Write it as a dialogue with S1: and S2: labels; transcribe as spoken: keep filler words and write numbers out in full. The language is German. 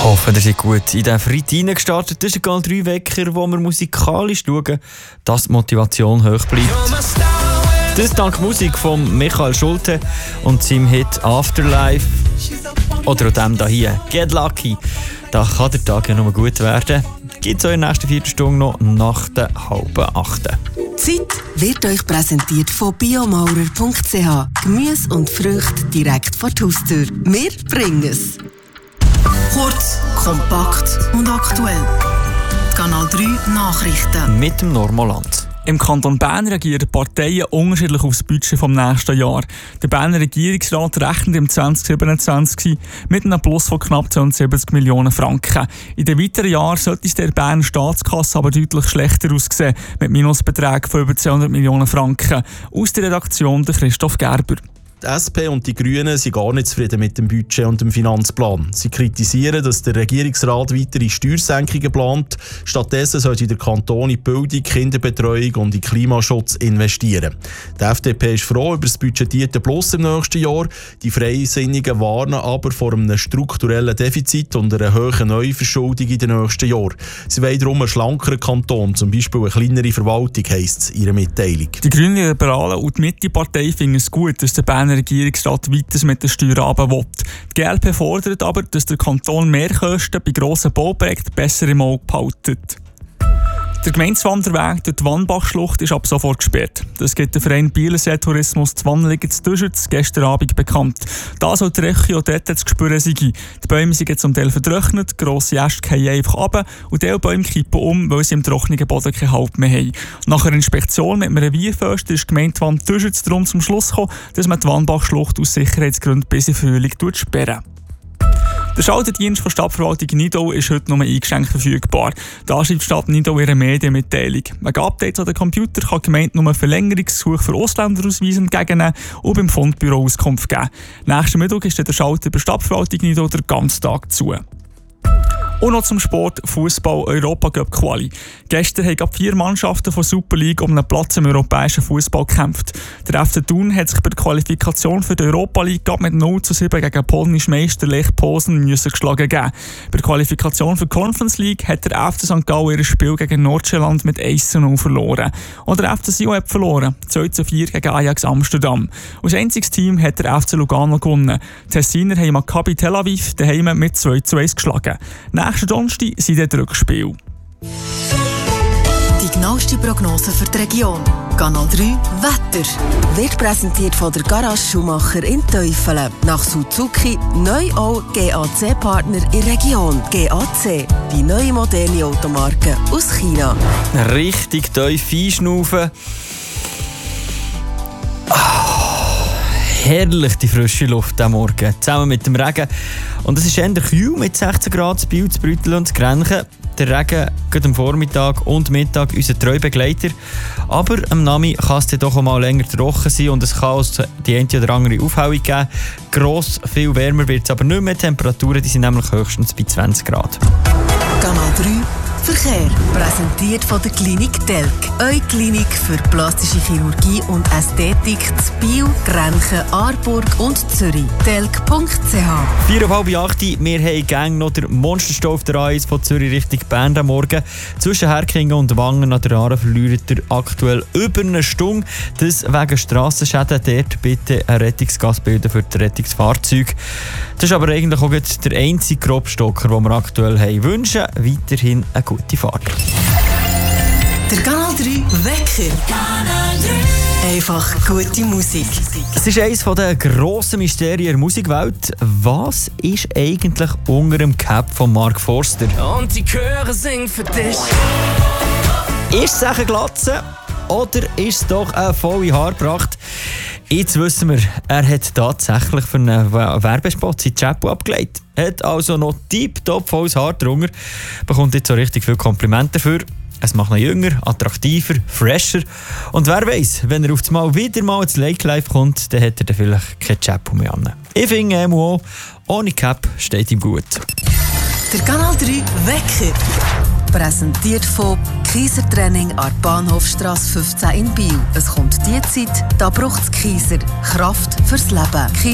S1: Hoffe, ihr seid gut in den Freitag reingestartet. Das ist ein Kanal drei Wecker, wo wir musikalisch schauen, dass die Motivation hoch bleibt. Das dank Musik von Michael Schulte und seinem Hit Afterlife. Oder auch dem hier, Get Lucky. Da kann der Tag ja nur gut werden. Gibt es auch in der nächsten Viertelstunde noch nach der halben achten.
S2: Die Zeit wird euch präsentiert von biomaurer punkt c h. Gemüse und Früchte direkt vor die Haustür. Wir bringen es. Kurz, kompakt und aktuell. Kanal drei Nachrichten.
S1: Mit dem Normalland.
S3: Im Kanton Bern reagieren Parteien unterschiedlich auf das Budget vom nächsten Jahr. Der Berner Regierungsrat rechnet im zwanzig siebenundzwanzig mit einem Plus von knapp zweiundsiebzig Millionen Franken. In den weiteren Jahren sollte es der Berner Staatskasse aber deutlich schlechter aussehen, mit Minusbeträgen von über zweihundert Millionen Franken. Aus der Redaktion der Christoph Gerber.
S4: Die S P und die Grünen sind gar nicht zufrieden mit dem Budget und dem Finanzplan. Sie kritisieren, dass der Regierungsrat weitere Steuersenkungen plant. Stattdessen sollte der Kanton in Bildung, Kinderbetreuung und in Klimaschutz investieren. Die F D P ist froh über das budgetierte Plus im nächsten Jahr. Die Freisinnigen warnen aber vor einem strukturellen Defizit und einer hohen Neuverschuldung in den nächsten Jahren. Sie wollen darum einen schlankeren Kanton, zum Beispiel eine kleinere Verwaltung, heisst es in ihrer Mitteilung.
S3: Die Grünen, Liberalen und die Mitte-Partei finden es gut, dass der Berner Regierungsrat weiter mit den Steuerrahmen will. Die G L P fordert aber, dass der Kanton Mehrkosten bei grossen Bauprojekten besser im Auge behaltet. Der Gemeindewanderweg durch die Wannbachschlucht ist ab sofort gesperrt. Das gibt der Verein Bielersee Tourismus die Wann liegen zu Duschitz gestern Abend bekannt. Da soll die Reche auch dort zu spüren sein. Die Bäume sind zum Teil vertrocknet, grosse Äste fallen einfach runter und die Bäume kippen um, weil sie im trockenen Boden keinen Halt mehr haben. Nach einer Inspektion mit einem Revierförster ist die Gemeindewand Duschitz darum zum Schluss gekommen, dass man die Wannbachschlucht aus Sicherheitsgründen bis in Frühling sperren. Der Schalterdienst der Stadtverwaltung Nidau ist heute nur eingeschränkt verfügbar. Da schreibt die Stadt Nidau ihre Medienmitteilung. Wegen Updates an den Computer kann die Gemeinde nur Verlängerungsgesuche für Ausländerausweise entgegennehmen und beim Fundbüro Auskunft geben. Nächsten Mittwoch ist der Schalter der Stadtverwaltung Nidau den ganzen Tag zu. Und noch zum Sport, Fußball, Europacup Quali. Gestern haben vier Mannschaften von Super League um einen Platz im europäischen Fußball gekämpft. Der F C Thun hat sich bei der Qualifikation für die Europa League mit null zu sieben gegen polnischen Meister Lech Posen müssen geschlagen geben. Bei der Qualifikation für die Conference League hat der F C Sankt Gallen ihr Spiel gegen Nordjylland mit eins zu null verloren. Und der F C Sion hat verloren, zwei zu vier gegen Ajax Amsterdam. Als einziges Team hat der F C Lugano gewonnen. Die Tessiner haben Maccabi Tel Aviv daheim mit zwei zu eins geschlagen. Nächsten Donnerstag sind dann die Rückspiele.
S2: Die genaueste Prognose für die Region. Kanal drei Wetter. Wird präsentiert von der Garage Schumacher in Teufelen. Nach Suzuki neu auch G A C-Partner in der Region. G A C, die neue moderne Automarke aus China.
S1: Richtig tief einschnaufen. Herrlich die frische Luft am Morgen, zusammen mit dem Regen. Und es ist eher kühl mit sechzehn Grad zu Biel, zu Brüttel und zu Grenchen. Der Regen geht am Vormittag und Mittag unser treuer Begleiter. Aber am Nami kann es dann doch auch mal länger trocken sein und es kann die eine oder andere Aufhellung geben. Gross viel wärmer wird es aber nicht mehr. Die Temperaturen die sind nämlich höchstens bei zwanzig Grad.
S2: Kanal drei Verkehr. Präsentiert von der Klinik Telk. Eure Klinik für plastische Chirurgie und Ästhetik zu Biel, Grenchen, Aarburg und Zürich. telk punkt c h.
S1: vier Uhr halb acht. Wir haben gang noch den Monsterstau auf der A eins von Zürich Richtung Bern am Morgen. Zwischen Herkingen und Wangen an der Aare verliert er aktuell über eine Stunde. Das wegen Strassenschäden. Dort bitte ein Rettungsgas bilden für das Rettungsfahrzeug. Das ist aber eigentlich auch der einzige Grobstocker, den wir aktuell haben. Wünschen weiterhin eine gute Fahrt.
S2: Der Kanal drei Wecker. Kanal drei. Einfach gute Musik.
S1: Es ist eines der grossen Mysterien der Musikwelt. Was ist eigentlich unter dem Cap von Mark Forster?
S5: Und die Chöre singen für dich.
S1: Ist es eine Glatze oder ist es doch eine volle Haarpracht? Jetzt wissen wir, er hat tatsächlich für einen Werbespot sein Chapeau abgelegt. Hat also noch tiptop volles Haar drunter. Bekommt jetzt so richtig viele Komplimente dafür. Es macht ihn jünger, attraktiver, fresher. Und wer weiss, wenn er auf einmal wieder mal ins Lake Life kommt, dann hat er dann vielleicht kein Chapeau mehr an. Ich finde M O, ohne Cap steht ihm gut.
S2: Der Kanal drei Wecker. Präsentiert von Kaiser Training an der Bahnhofstrasse fünfzehn in Biel. Es kommt die Zeit, da braucht es Kaiser. Kraft fürs Leben.